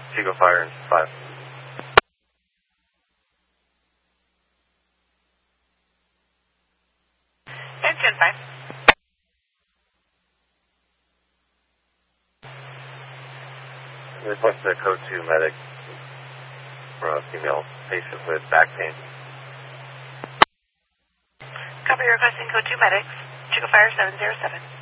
Chico Fire in 5. Engine 5. Request a code 2 medic for a female patient with back pain. Copy, requesting code 2 medics. Chico Fire 707.